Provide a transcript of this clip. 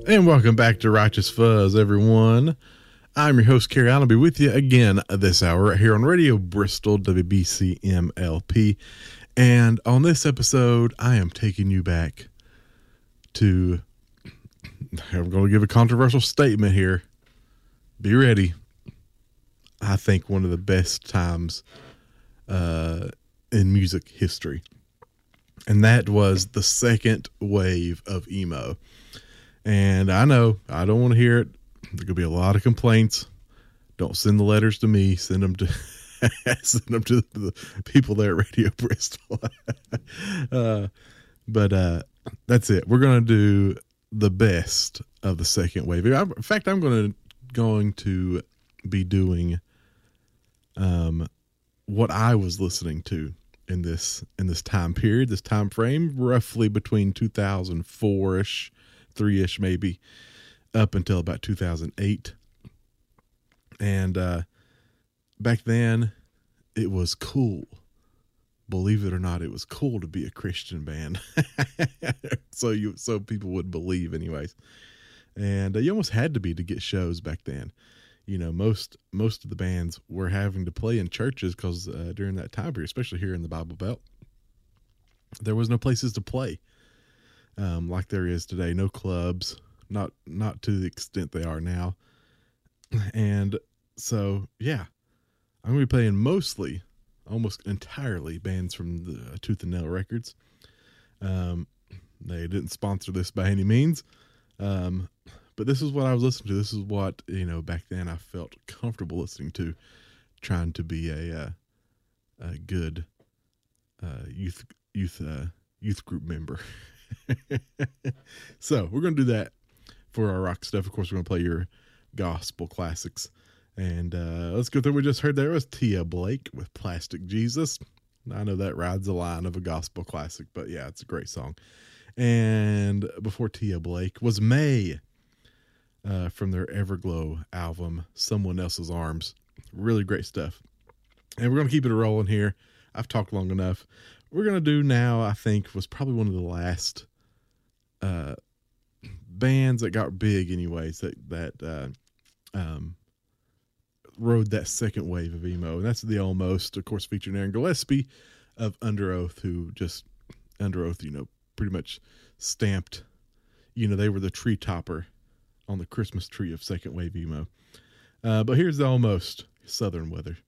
And welcome back to Righteous Fuzz, everyone. I'm your host, Kerry Allen. I'll be with you again this hour right here on Radio Bristol, WBCMLP. And on this episode, I am taking you back to, I'm going to give a controversial statement here. Be ready. I think one of the best times in music history. And that was the second wave of emo. And I know, I don't want to hear it. There could be a lot of complaints. Don't send the letters to me. Send them to the people there at Radio Bristol. But that's it. We're going to do the best of the second wave. In fact, I'm going to be doing what I was listening to in this time period, this time frame, roughly between 2004-ish. 3-ish maybe, up until about 2008. And back then, it was cool. Believe it or not, it was cool to be a Christian band. so people would believe, anyways. And you almost had to be to get shows back then. You know, most of the bands were having to play in churches because during that time period, especially here in the Bible Belt, there was no places to play. Like there is today, no clubs, not to the extent they are now. And so, yeah, I'm going to be playing mostly, almost entirely, bands from the Tooth and Nail Records. They didn't sponsor this by any means. But this is what I was listening to. This is what, back then I felt comfortable listening to, trying to be a good youth group member. So we're going to do that for our rock stuff. Of course, we're going to play your gospel classics. And let's go through. We just heard there was Tia Blake with Plastic Jesus. I know that rides the line of a gospel classic, but yeah, it's a great song. And before Tia Blake was May from their Everglow album, Someone Else's Arms. Really great stuff. And we're going to keep it rolling here. I've talked long enough. We're going to do now, I think, was probably one of the last bands that got big anyways, that rode that second wave of emo. And that's the Almost, of course, featuring Aaron Gillespie of Under Oath, who just, Under Oath, pretty much stamped, they were the tree topper on the Christmas tree of second wave emo. But here's the Almost, Southern Weather.